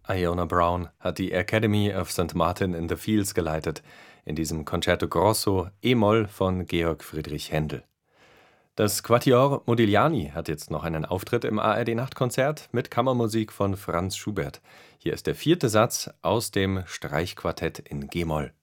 Iona Brown hat die Academy of St. Martin in the Fields geleitet, in diesem Concerto Grosso e-Moll von Georg Friedrich Händel. Das Quatuor Modigliani hat jetzt noch einen Auftritt im ARD-Nachtkonzert mit Kammermusik von Franz Schubert. Hier ist der vierte Satz aus dem Streichquartett in g-Moll.